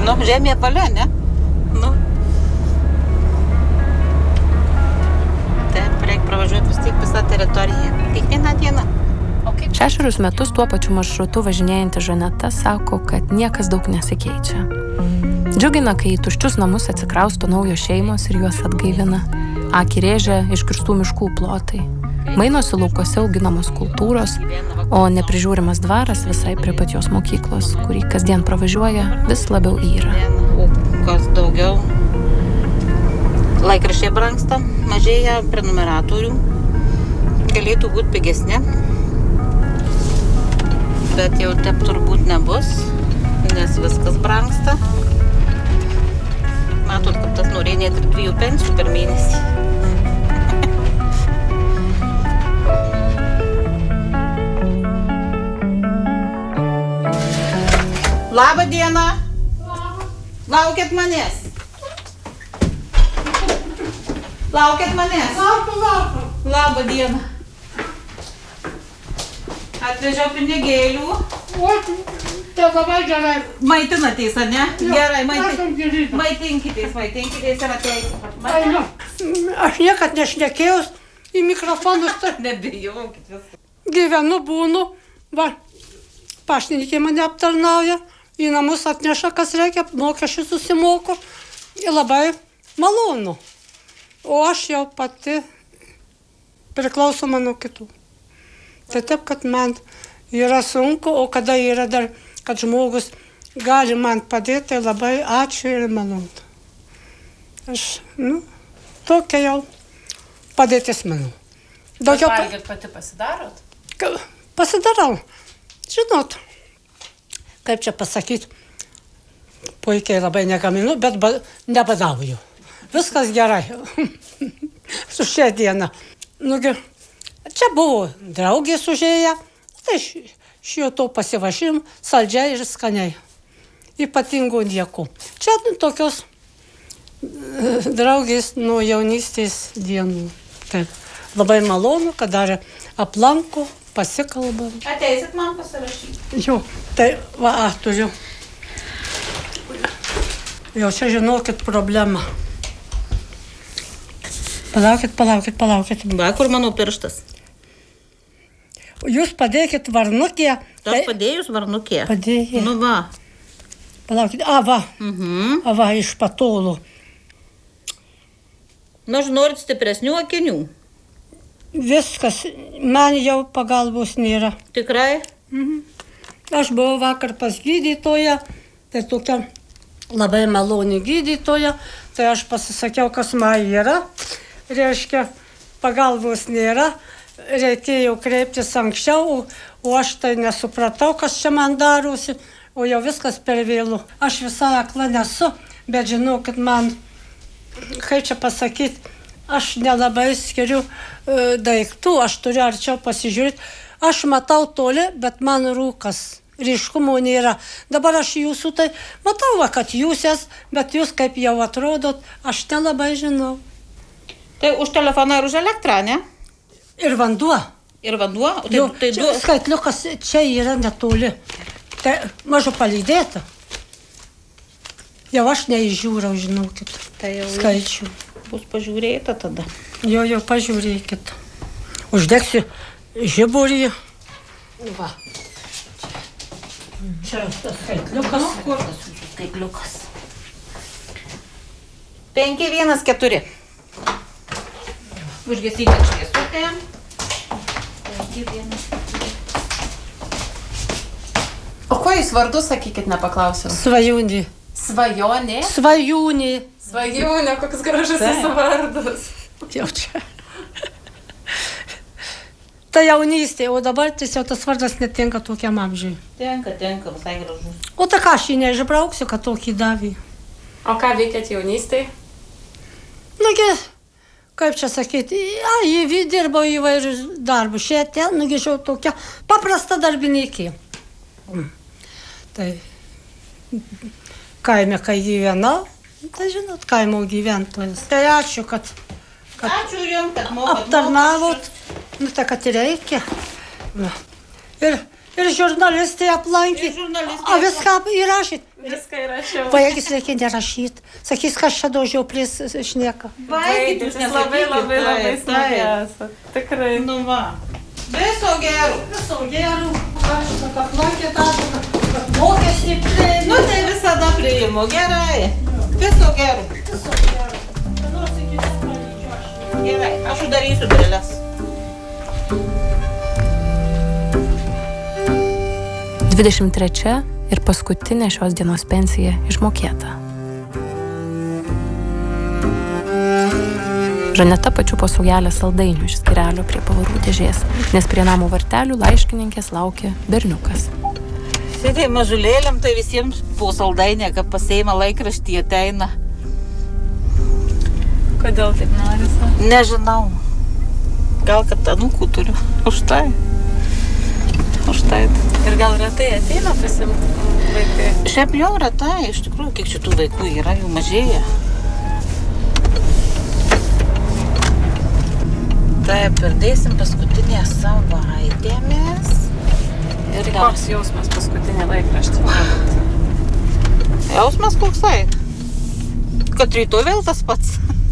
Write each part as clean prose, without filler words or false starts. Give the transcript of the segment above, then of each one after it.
Nu, žemė valia, ne? Nu. Taip, reikia pravažiuoti vis tiek visą teritoriją. Kiekvieną dieną. 6 metus tuo pačiu maršrutu važinėjanti Žaneta sako, kad niekas daug nesikeičia. Džiugina, kai į tuščius namus atsikrausto naujos šeimos ir juos atgaivina. Akį rėžia iškirstų miškų plotai. Mainosi laukuose auginamos kultūros, o neprižiūrimas dvaras visai prie pat jos mokyklos, kurį kasdien pravažiuoja, vis labiau yra. O kas daugiau? Laikraščiai brangsta, mažėja prenumeratorių. Galėtų būti pigesnė. Bet jau taip turbūt nebus, nes viskas brangsta. Matot, kad tas norėjo net ir 2 pensijų per mėnesį. Labą dieną! Laukiat manęs! Laukiat manęs! Labą dieną! Atvežiau pinigėlių. O, tai labai gerai. Maitinatės, ar ne? Gerai, Maitinkitės ir ateisite. Aš niekad nešnekėjau į mikrofonus. Nebijokit viską. Gyvenu, būnu. Va, paštininkė mane aptarnauja. Į namus atneša, kas reikia, mokesčių susimoku. Ir labai malonu. O aš jau pati priklausoma nuo kitų. Tai taip, kad man yra sunku, o kada yra dar, kad žmogus gali man padėti, tai labai ačiū ir malonu. Aš, tokia jau padėtis manau. Daugiau valgyt pati pasidarot? Pasidarau. Žinot, kaip čia pasakyti, puikiai labai negaminu, bet nebadauju. Viskas gerai. Su šia diena. Čia buvo draugės užėję, tai šio to pasivašim, saldžiai ir skaniai. Ypatingo nieko. Čia tokios draugės nuo jaunystės dienų. Taip, labai malonu, kad dar aplanko, pasikalbam. Ateisit man pasirašyti. Jo, tai va, turiu. Jau čia žinokit problemą. Palaukit. Va, kur mano pirštas? Jūs padėkit varnukė. Aš padėjus varnukė? Padėjai. Nu va. Palaukit, va. Va, iš patolo. Nu, aš norit stipresnių akinių. Viskas, man jau pagalbos nėra. Tikrai? Aš buvau vakar pas gydytoją, tai tokia labai maloni gydytoja, tai aš pasisakiau, kas man yra. Reiškia, pagalbos nėra. Reikėjo kreiptis anksčiau, o aš tai nesupratau, kas čia man darosi, o jau viskas per vėlu. Aš visai akla nesu, bet žinau, kad man, kaip čia pasakyti, aš nelabai skiriu daiktų, aš turiu arčiau pasižiūrėti. Aš matau toli, bet man rūkas, ryškumo nėra. Dabar aš jūsų tai matau, kad jūs esi, bet jūs kaip jau atrodot, aš nelabai žinau. Tai už telefoną ir už elektrą, ne? Ir vanduo. Ir vanduo? Tai skaitliukas čia yra netoli. Tai mažu palydėta. Jau aš neįžiūrau, žinokit. Tai jau skaičių. Bus pažiūrėta tada. Jo, pažiūrėkit. Uždegsiu žiburį. Va. Čia tas skaitliukas. Kur tas jūsų skaitliukas? 514. Užgesykit šviesutę. 514. O ko jūs vardu, sakykit, nepaklausiau? Svajūnė. Svajonė? Svajūnė. Svajūnė, koks gražus jūsų vardas. Jau čia. Ta jaunystė, o dabar tiesiog tas vardas netinka tokiam amžiui. Tenka, visai gražus. O tai ką aš jį neišbrauksiu, kad tokį davė. O ką veikėt jaunystėj? Kaip čia sakyti, jį dirbo įvairius darbus. Šiandien, žiau, tokia paprasta darbininkė. Tai kaime, kai gyvenau, tai žinot, kaimo gyventojas. Tai ačiū, kad ačiū jums, kad mokat aptarnavot. Tai kad reikia. Ir Ir žurnalistai aplankė. A viską įrašyt? Viską įrašiau. Pajėgis reikia nerašyt. Sakys, kas čia daugiau plės šneka. Baigit, jūs labai smagi esat. Tikrai. Nu va. Viso gero. Viso gero. Aš kad aplankė tą, kad mokesį priėmė. Nu tai visada priimu. Gerai. Viso gero. Viso gero. Nors iki to palyčiu aš. Gerai. Aš uždarysiu dureles. 23 ir paskutinė šios dienos pensija išmokėta. Žaneta pačiupo saujelę saldainių iš skyrelio prie pavarų dėžės, nes prie namų vartelių laiškininkės laukė berniukas. Šitai mažulėliam, tai visiems po saldainę, kad pasiima laikraštį ateina. Kodėl taip norisi? Nežinau. Gal kad anūkų turiu. Už tai. Ir gal retai ateina pasimti vaikai? Šiaip jau retai, iš tikrųjų, kiek šitų vaikų yra, jų mažėja. Taip, ir dėsim paskutinę savaitėmis. Ir koks jausmas paskutinė laikraštį? Jausmas koksai? Kad rytoj vėl tas pats.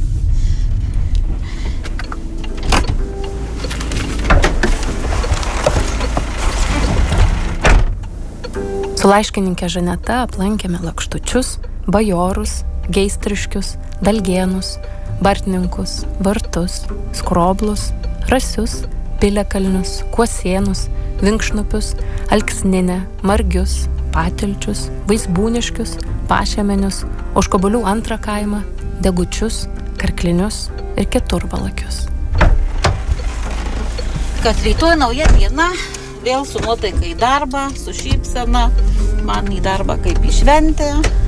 Su laiškininkė Žaneta aplankėme Lakštučius, Bajorus, Geistriškius, Dalgėnus, Bartninkus, Vartus, Skroblus, Rasius, Piliakalnius, Kuosėnus, Vinkšnupius, Alksninę, Margius, Patilčius, Vaisbūniškius, Pašemenius, Oškobolių antrą kaimą, Degučius, Karklinius ir Keturvalakius. Kad rytoj nauja diena, vėl su nuotaika į darbą, su šypsena, man į darbą kaip į šventę.